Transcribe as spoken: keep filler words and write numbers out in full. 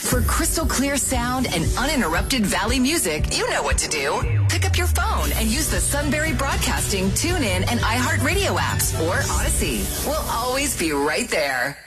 For crystal clear sound and uninterrupted Valley music, you know what to do. Pick up your phone and use the Sunbury Broadcasting, TuneIn, and iHeartRadio apps or Odyssey. We'll always be right there.